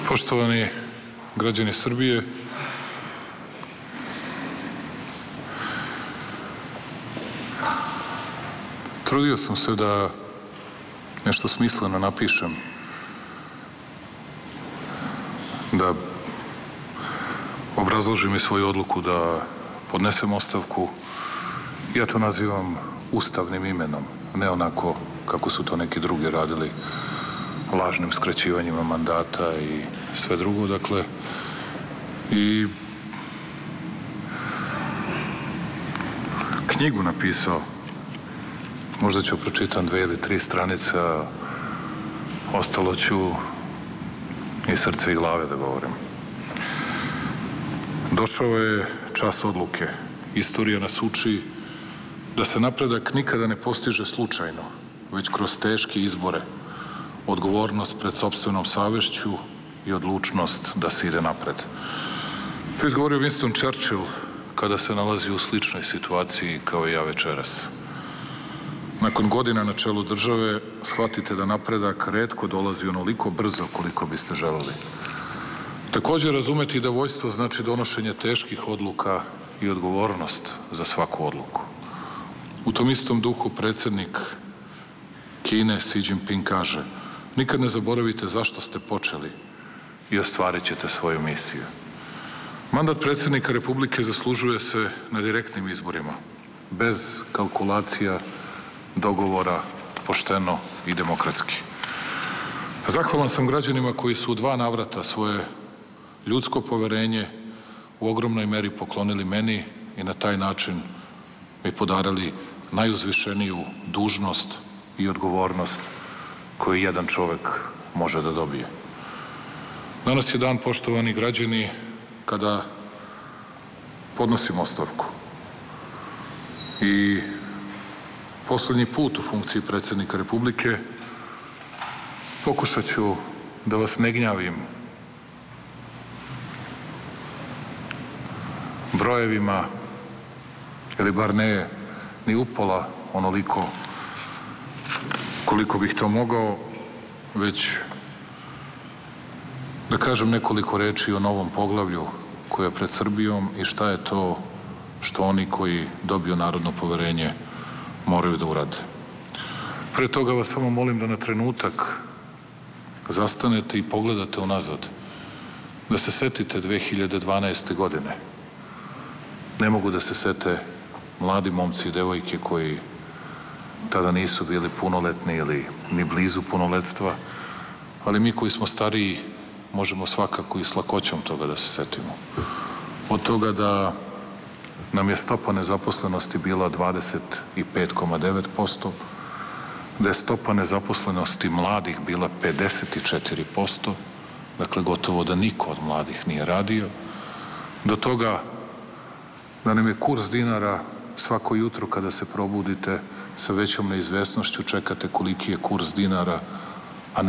Poštovani građani Srbije, trudio sam se da nešto smisleno napišem, da obrazložim i svoju odluku da podnesem ostavku. Ja to nazivam ustavnim imenom, ne onako kako su to neki drugi radili, lažnim skraćivanjima mandata i sve drugo, dakle, i knjigu napisao, možda ću pročitam 2 ili 3 stranice, a ostalo ću i srce i glave da govorim. Došao je čas odluke. Istorija nas uči da se napredak nikada ne postiže slučajno, već kroz teške izbore, odgovornost pred sopstvenom savešću i odlučnost da se ide napred. To je izgovorio Winston Churchill kada se nalazi u sličnoj situaciji kao i ja večeras. Nakon godina na čelu države shvatite da napredak retko dolazi onoliko brzo koliko biste želeli. Također razumeti da vojstvo znači donošenje teških odluka i odgovornost za svaku odluku. U tom istom duhu predsjednik Kine Xi Jinping kaže: nikad ne zaboravite zašto ste počeli i ostvarit ćete svoju misiju. Mandat predsjednika Republike zaslužuje se na direktnim izborima, bez kalkulacija, dogovora, pošteno i demokratski. Zahvalan sam građanima koji su u 2 navrata svoje ljudsko poverenje u ogromnoj meri poklonili meni i na taj način mi podarili najuzvišeniju dužnost i odgovornost koju jedan čovek može da dobije. Danas je dan, poštovani građani, kada podnosim ostavku. I poslednji put u funkciji predsjednika Republike pokušat ću da vas ne gnjavim brojevima, ili bar ne ni upola onoliko koliko bih to mogao, već da kažem nekoliko reči o novom poglavlju koje je pred Srbijom i šta je to što oni koji dobiju narodno poverenje moraju da urade. Pre toga vas samo molim da na trenutak zastanete i pogledate unazad, da se setite 2012. godine. Ne mogu da se sete mladi momci i devojke koji tada nisu bili punoletni ili ni blizu punoletstva, ali mi koji smo stariji možemo svakako i s lakoćom toga da se setimo. Od toga da nam je stopa nezaposlenosti bila 25,9%, da je stopa nezaposlenosti mladih bila 54%, dakle gotovo da niko od mladih nije radio, do toga da nam je kurs dinara svako jutro kada se probudite sa većom neizvesnošću čekate koliki je kurs dinara